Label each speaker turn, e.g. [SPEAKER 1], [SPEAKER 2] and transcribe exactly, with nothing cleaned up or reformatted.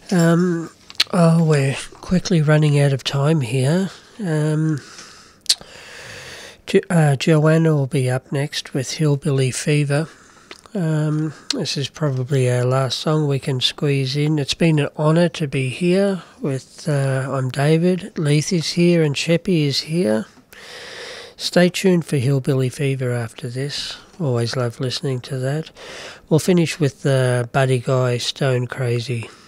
[SPEAKER 1] Um, oh, we're quickly running out of time here. Um, jo- uh, Joanna will be up next with Hillbilly Fever. Um, this is probably our last song we can squeeze in. It's been an honour to be here with, uh, I'm David, Leith is here and Sheppy is here. Stay tuned for Hillbilly Fever after this. Always love listening to that. We'll finish with uh, Buddy Guy, Stone Crazy.